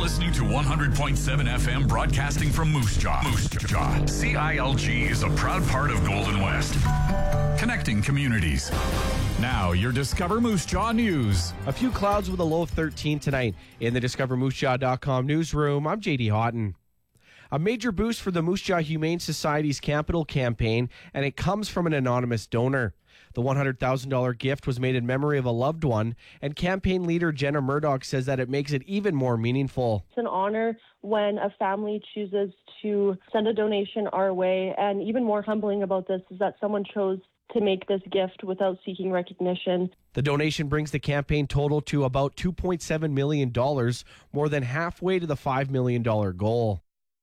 listening to 100.7 FM broadcasting from Moose Jaw. Moose Jaw. CILG is a proud part of Golden West. Connecting communities. Now, your Discover Moose Jaw news. A few clouds with a low of 13 tonight. In the DiscoverMooseJaw.com newsroom, I'm JD Houghton. A major boost for the Moose Jaw Humane Society's Capital campaign, and it comes from an anonymous donor. The $100,000 gift was made in memory of a loved one, and campaign leader Jenna Murdoch says that it makes it even more meaningful. It's an honor when a family chooses to send a donation our way, and even more humbling about this is that someone chose to make this gift without seeking recognition. The donation brings the campaign total to about $2.7 million, more than halfway to the $5 million goal.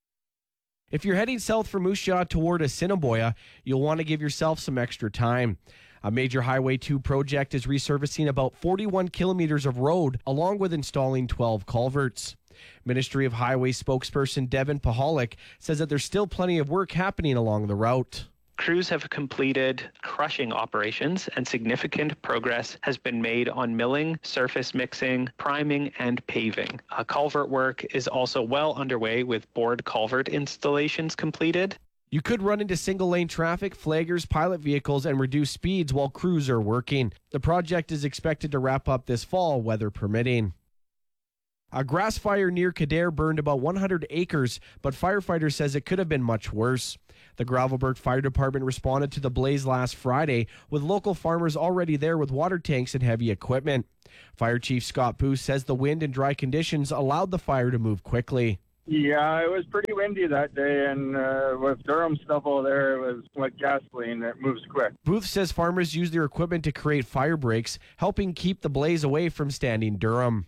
If you're heading south from Moose Jaw toward Assiniboia, you'll want to give yourself some extra time. A major Highway 2 project is resurfacing about 41 kilometers of road, along with installing 12 culverts. Ministry of Highway spokesperson Devin Pahalik says that there's still plenty of work happening along the route. Crews have completed crushing operations and significant progress has been made on milling, surface mixing, priming, and paving. Culvert work is also well underway with bored culvert installations completed. You could run into single-lane traffic, flaggers, pilot vehicles, and reduce speeds while crews are working. The project is expected to wrap up this fall, weather permitting. A grass fire near Kildare burned about 100 acres, but firefighters says it could have been much worse. The Gravelbourg Fire Department responded to the blaze last Friday, with local farmers already there with water tanks and heavy equipment. Fire Chief Scott Booth says the wind and dry conditions allowed the fire to move quickly. Yeah, it was pretty windy that day, and with Durham stuff over there, it was like gasoline. It moves quick. Booth says farmers use their equipment to create fire breaks, helping keep the blaze away from standing Durham.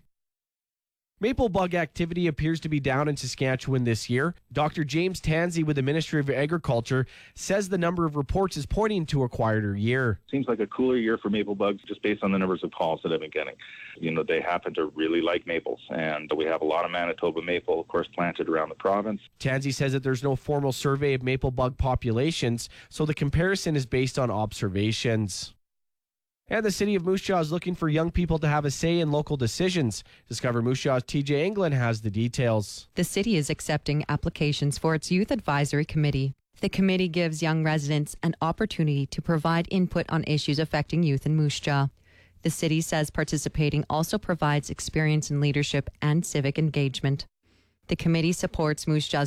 Maple bug activity appears to be down in Saskatchewan this year. Dr. James Tansey with the Ministry of Agriculture says the number of reports is pointing to a quieter year. Seems like a cooler year for maple bugs just based on the numbers of calls that I've been getting. You know, they happen to really like maples, and we have a lot of Manitoba maple, of course, planted around the province. Tansey says that there's no formal survey of maple bug populations, so the comparison is based on observations. And the city of Moose Jaw is looking for young people to have a say in local decisions. Discover Moose Jaw's TJ England has the details. The city is accepting applications for its Youth Advisory Committee. The committee gives young residents an opportunity to provide input on issues affecting youth in Moose Jaw. The city says participating also provides experience in leadership and civic engagement. The committee supports Moose Jaw's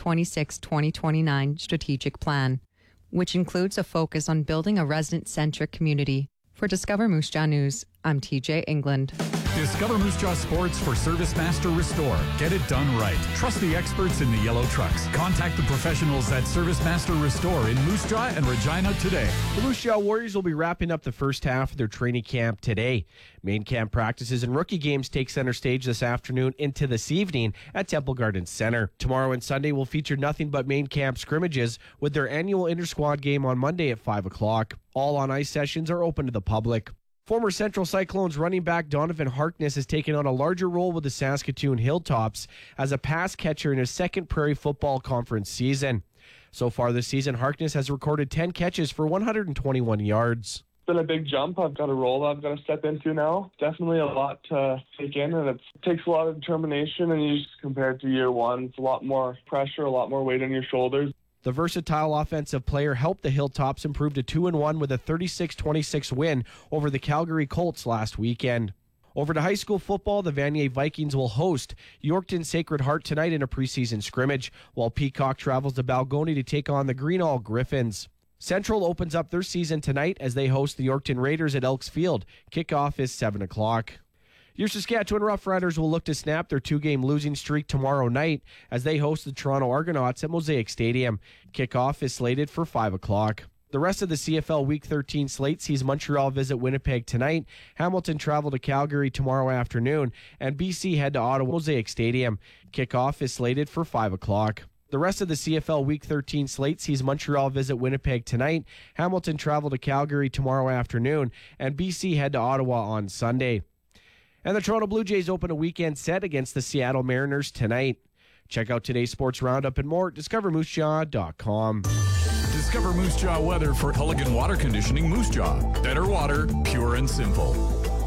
2026-2029 strategic plan, which includes a focus on building a resident-centric community. For Discover Moose Jaw News, I'm TJ England. Discover Moose Jaw Sports for ServiceMaster Restore. Get it done right. Trust the experts in the yellow trucks. Contact the professionals at ServiceMaster Restore in Moose Jaw and Regina today. The Moose Jaw Warriors will be wrapping up the first half of their training camp today. Main camp practices and rookie games take center stage this afternoon into this evening at Temple Gardens Center. Tomorrow and Sunday will feature nothing but main camp scrimmages, with their annual inter-squad game on Monday at 5 o'clock. All on-ice sessions are open to the public. Former Central Cyclones running back Donovan Harkness has taken on a larger role with the Saskatoon Hilltops as a pass catcher in his second Prairie Football Conference season. So far this season, Harkness has recorded 10 catches for 121 yards. It's been a big jump. I've got a role I've got to step into now. Definitely a lot to take in, and it takes a lot of determination, and you just compare it to year one, it's a lot more pressure, a lot more weight on your shoulders. The versatile offensive player helped the Hilltops improve to 2-1 with a 36-26 win over the Calgary Colts last weekend. Over to high school football, the Vanier Vikings will host Yorkton Sacred Heart tonight in a preseason scrimmage, while Peacock travels to Balgony to take on the Greenall Griffins. Central opens up their season tonight as they host the Yorkton Raiders at Elks Field. Kickoff is 7 o'clock. Your Saskatchewan Roughriders will look to snap their two-game losing streak tomorrow night as they host the Toronto Argonauts at Mosaic Stadium. Kickoff is slated for 5 o'clock. The rest of the CFL Week 13 slate sees Montreal visit Winnipeg tonight, Hamilton travel to Calgary tomorrow afternoon, and BC head to Ottawa Mosaic Stadium. Kickoff is slated for 5 o'clock. The rest of the CFL Week 13 slate sees Montreal visit Winnipeg tonight, Hamilton travel to Calgary tomorrow afternoon, and BC head to Ottawa on Sunday. And the Toronto Blue Jays open a weekend set against the Seattle Mariners tonight. Check out today's sports roundup and more at DiscoverMooseJaw.com. Discover Moose Jaw weather for Culligan Water Conditioning Moose Jaw. Better water, pure and simple.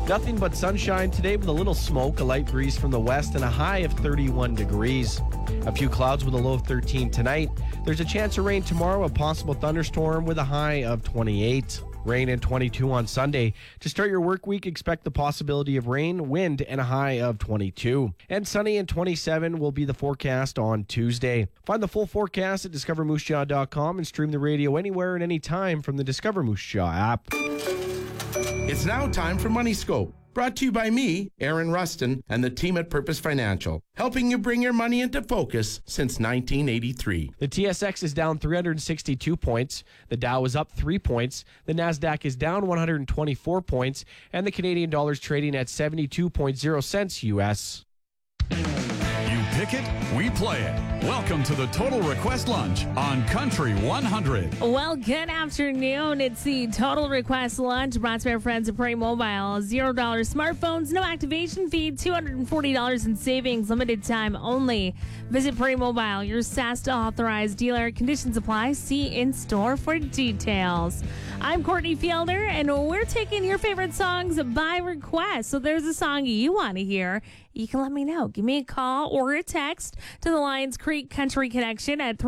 Nothing but sunshine today with a little smoke, a light breeze from the west, and a high of 31 degrees. A few clouds with a low of 13 tonight. There's a chance of rain tomorrow, a possible thunderstorm with a high of 28. Rain and 22 on Sunday. To start your work week, expect the possibility of rain, wind, and a high of 22. And sunny and 27 will be the forecast on Tuesday. Find the full forecast at discovermoosejaw.com and stream the radio anywhere and anytime from the Discover Moose Jaw app. It's now time for Money Scope. Brought to you by me, Aaron Rustin, and the team at Purpose Financial, helping you bring your money into focus since 1983. The TSX is down 362 points. The Dow is up 3 points. The NASDAQ is down 124 points. And the Canadian dollar is trading at 72.0 cents U.S. You pick it, we play it. Welcome to the Total Request Lunch on Country 100. Well, good afternoon. It's the Total Request Lunch brought to my friends at Prairie Mobile. $0 smartphones, no activation fee, $240 in savings, limited time only. Visit Prairie Mobile, your SASTA authorized dealer. Conditions apply. See in store for details. I'm Courtney Fielder, and we're taking your favorite songs by request. So there's a song you want to hear. You can let me know. Give me a call or a text to the Lions Creek Country Connection at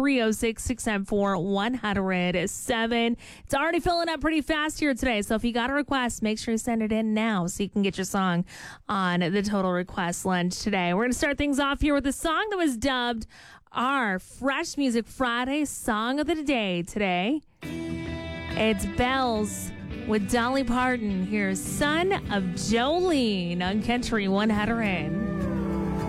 306-674-1007. It's already filling up pretty fast here today, so if you got a request, make sure you send it in now so you can get your song on the Total Request Lunch today. We're going to start things off here with a song that was dubbed our Fresh Music Friday Song of the Day today. It's Bells with Dolly Parton. Here's Son of Jolene on Country 100.